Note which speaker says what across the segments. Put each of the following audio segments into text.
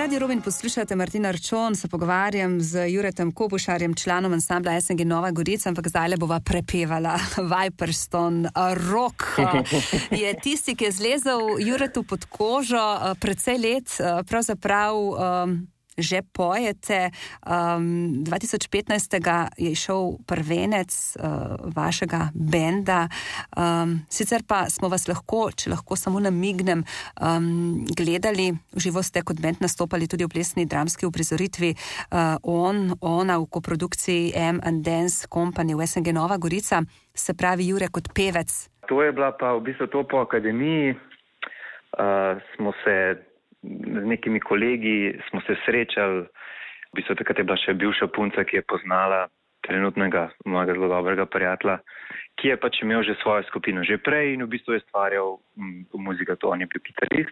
Speaker 1: Radio Robin poslušate Martina Arčon, se pogovarjam z Juretom Kopušarjem, članom ansambla SNG Nova Gorica, ampak zdajle bova prepevala Viperstone. Rock je tisti, ki je zlezel Juretu pod kožo precej let, pravzaprav že pojete. 2015. je šel prvenec vašega benda. Sicer pa smo vas lahko, če lahko samo namignem, gledali, v živo ste kot bend nastopali tudi v plesni dramski uprizoritvi Ona v koprodukciji M&Dance Company v SNG Nova Gorica, se pravi Jure kot pevec.
Speaker 2: To je bila pa v bistvu to po akademiji. Smo se z nekimi kolegi smo se srečali, v bistvu takrat je bila še bivša punca, ki je poznala trenutnega mojega zelo dobrega prijatelja, ki je pač imel že svojo skupino že prej in v bistvu je stvarjal muzika, to on je bil kitarist.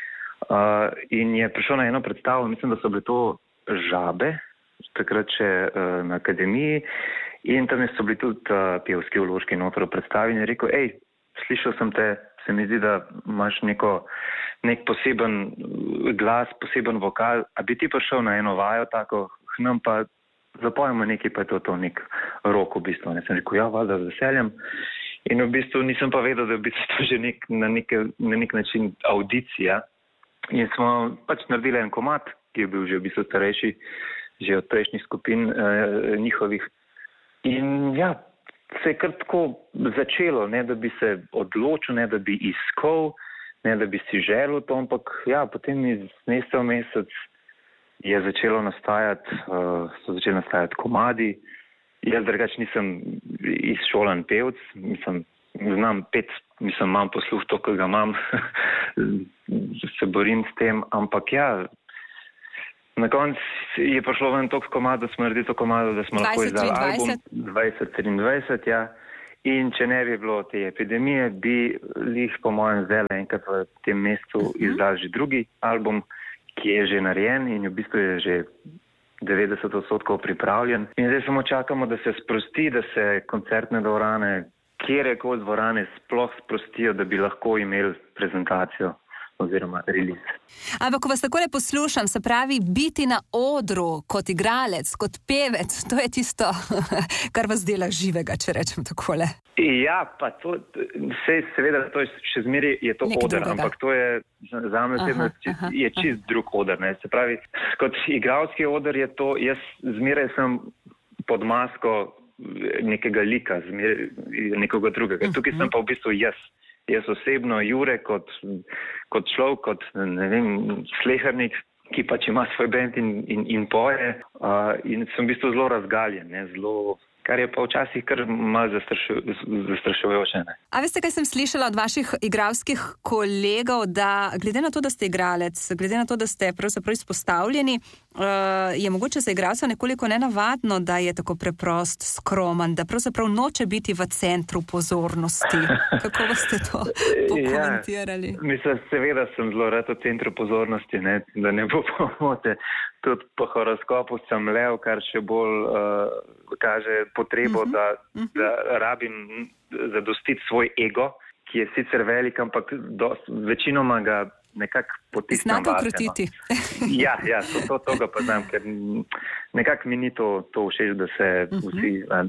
Speaker 2: In je prišel na eno predstavo, mislim, da so bile to Žabe, takrat še na akademiji, in tam so bili tudi pevski vložki noter v predstavi in je rekel, slišal sem te, se mi zdi, da imaš nek poseben glas, poseben vokal, a bi ti prišel na eno vajo tako, nam pa zapojemo nekaj, pa je to nek rock v bistvu. Ne sem rekel, ja, valjda z veseljem. In v bistvu nisem pa vedel, da je v bistvu to že na nek način audicija. In smo pač naredili en komad, ki je bil že v bistvu starejši, že od prejšnjih skupin njihovih. In ja, se je kar tako začelo, ne da bi se odločil, ne da bi iskal, ne da bi si želel to, ampak ja, potem iz meseca v mesec je začelo so začeli nastajati komadi. Jaz drugače nisem izšolan pevc, znam pet, imam posluh to, ki ga imam, se borim s tem, ampak ja, na koncu je prišlo ven toliko komadov, smo naredili to komado, da smo lahko izdali album 2023, ja. In če ne bi bilo te epidemije, bi lih po mojem zdaj enkrat v tem mesecu izdali že drugi album, ki je že narejen in v bistvu je že 90% pripravljen. In zdaj samo čakamo, da se sprosti, da se koncertne dvorane, kjerekoli dvorane sploh sprostijo, da bi lahko imeli prezentacijo oziroma release.
Speaker 1: Ampak, ko vas takole poslušam, se pravi, biti na odru kot igralec, kot pevec, to je tisto, kar vas dela živega, če rečem takole.
Speaker 2: Ja, pa to, seveda, to je še zmeraj je to oder, ampak to je zame je čist drug oder, ne. Se pravi, kot igralski oder je to, jaz zmeraj sem pod masko nekega lika, zmeraj nekoga drugega. Tukaj sem pa v bistvu jaz osebno, Jure, kot človek, kot, ne vem, slehernik, ki pač ima svoj bend in poje, in sem v bistvu zelo razgaljen, ne, kar je pa včasih kar malo zastrašujoče. Ne.
Speaker 1: A veste, kaj sem slišala od vaših igralskih kolegov, da glede na to, da ste igralec, glede na to, da ste pravzaprav izpostavljeni, je mogoče za igralca nekoliko nenavadno, da je tako preprost, skroman, da pravzaprav noče biti v centru pozornosti. Kako boste to pokomentirali?
Speaker 2: Ja, mislim, seveda sem zelo rad v centru pozornosti, ne, da ne bo pomote. Tudi po horoskopu sem lev, kar še bolj kaže potrebo, da rabim zadostiti svoj ego, ki je sicer velik, ampak večinoma ga nekako potisnem vase.
Speaker 1: Znate ukrotiti.
Speaker 2: Ja, to ga pa znam, ker nekako mi ni to všeč, da se vsi...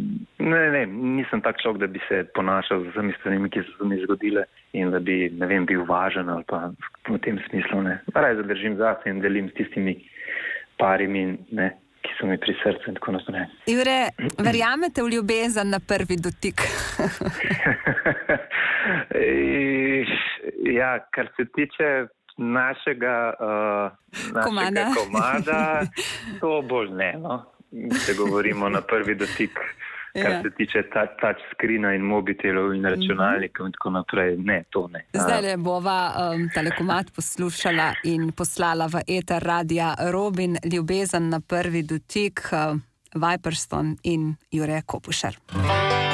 Speaker 2: nisem tak človek, da bi se ponašal z vsemi stvarmi, ki so mi zgodile in da bi, ne vem, bil važen ali pa v tem smislu, ne. Raj zadržim zase in delim s tistimi parimi, ne, ki so mi pri srcu in tako naprej.
Speaker 1: Jure, verjamete v ljubezen na prvi dotik?
Speaker 2: Ja, kar se tiče našega komada, to bolj ne, no. Se govorimo na prvi dotik, kar se tiče touch screena in mobitelov in računalnikov in tako naprej. Ne, to ne.
Speaker 1: Zdaj bova tale komad poslušala in poslala v eter Radia Robin, ljubezen na prvi dotik, Viperstone in Jure Kopušar.